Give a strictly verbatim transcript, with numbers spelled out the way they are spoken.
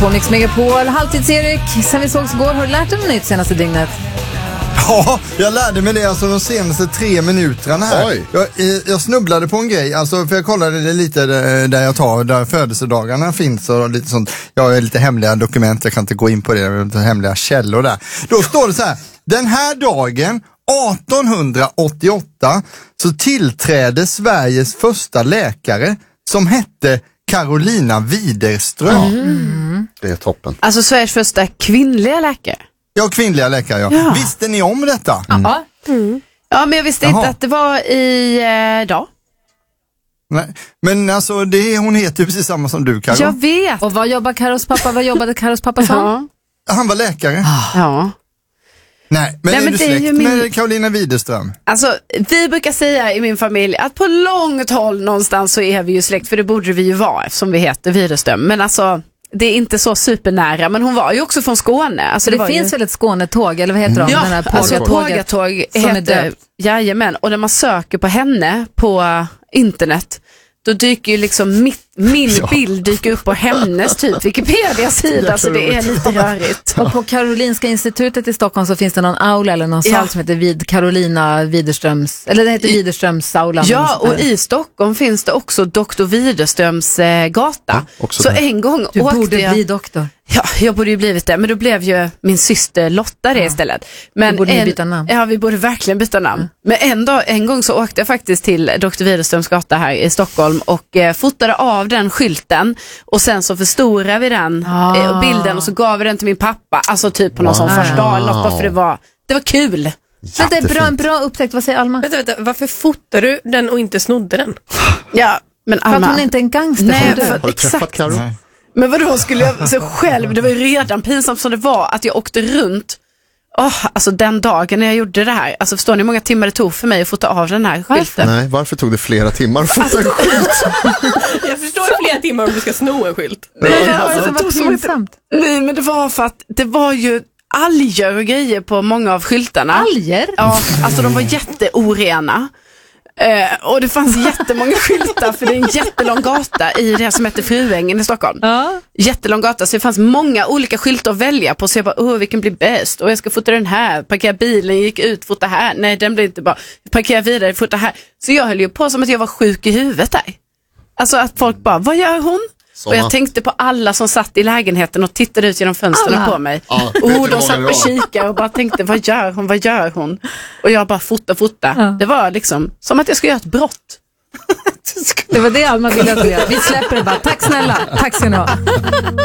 På Mix Megapol, halvtids-Erik. Sen vi sågs igår, har du lärt dig något nytt senaste dygnet? Ja, jag lärde mig det alltså de senaste tre minuterna här. Jag, jag snubblade på en grej, alltså för jag kollade det lite där jag tar, där födelsedagarna finns och lite sånt. Jag har lite hemliga dokument, jag kan inte gå in på det, jag har lite hemliga källor där. Då står det så här, den här dagen artonhundraåttioåtta så tillträdde Sveriges första läkare som hette Carolina Widerström. Mm. Det är toppen. Alltså Sveriges första kvinnliga läkare. Ja, kvinnliga läkare, ja. Ja. Visste ni om detta? Mm. Ja. Mm. Ja, men jag visste Jaha. inte att det var i eh, dag. Nej. Men alltså, det, hon heter ju precis samma som du, Karo. Jag vet. Och vad jobbar Karos pappa? Vad jobbade Karos pappa som? Ja. Han var läkare. Ja. Nej, men Nej, är men du det är släkt ju min- med Carolina Widerström? Alltså, vi brukar säga i min familj att på långt håll någonstans så är vi ju släkt, för det borde vi ju vara eftersom vi heter Widerström. Men alltså, det är inte så supernära, men hon var ju också från Skåne. Alltså, Så det, var finns ju... väl ett Skånetåg, eller vad heter de? Ja, Den här alltså Pågatåget. Pågatåg som är heter, döpt. jajamän, och när man söker på henne på internet, då dyker ju liksom mitt, min Ja. bild dyker upp på hennes typ Wikipedia-sida, så det är lite rörigt. Och på Karolinska institutet i Stockholm så finns det någon aula eller någon Ja. sal som heter Vid Carolina Widerströms, eller det heter Widerströmsaulan. Ja, och i Stockholm finns det också doktor Widerströms eh, gata. också så det. en gång Du åkte borde jag... bli doktor. Ja, jag borde ju blivit det, men då blev ju min syster Lotta det Ja. istället. Men Då borde ni en, byta namn. Ja, vi borde verkligen byta namn. Men en, dag, en gång så åkte jag faktiskt till doktor Widerströms gata här i Stockholm och eh, fotade av den skylten, och sen så förstorade vi den Ah. eh, bilden och så gav vi den till min pappa, alltså typ på någon sån första dag eller något, bara för det var, det var kul. Så det är bra, en bra upptäckt, vad säger Alma? Vänta, vänta, varför fotar du den och inte snodde den? Ja, men För att Alma, hon är inte är en gangster. Nej, som du. för- Har du träffat exakt. Karo? Nej. Men vadå, skulle jag så själv, det var ju redan pinsamt som det var att jag åkte runt. Åh, alltså den dagen när jag gjorde det här, alltså förstår ni hur många timmar det tog för mig att fota av den här skylten? Nej, varför tog det flera timmar att fota en skylt? Jag förstår flera timmar om du ska sno en skylt. Men Nej, vad var det alltså, som det var tog så mycket- pinsamt? Nej, men det var för att det var ju alger och grejer på många av skyltarna. Alger? Ja, alltså de var jätteorena. Eh, och det fanns jättemånga skyltar, för det är en jättelång gata i det som heter Fruängen i Stockholm. Ja. Jättelång gata, så det fanns många olika skyltar att välja på, så jag bara, åh, vilken blir bäst? Och jag ska fota den här, parkera bilen, gick ut, fota här, nej den blir inte bra, parkera vidare, fota här. Så jag höll ju på som att jag var sjuk i huvudet där. Alltså att folk bara, vad gör hon? Såna. Och jag tänkte på alla som satt i lägenheten och tittade ut genom fönstren Alla? på mig. Ja, vet oh, du de hur satt många och det var? kikade och bara tänkte, vad gör hon, vad gör hon? Och jag bara, fota, fota. Ja. Det var liksom som att jag skulle göra ett brott. Det var det Alma ville att vi gör. Vi släpper det bara. Tack snälla. Tack ska ni ha.